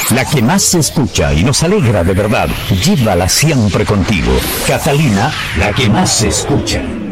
La que más se escucha y nos alegra de verdad. Llévala siempre contigo. Catalina, la que más se escucha.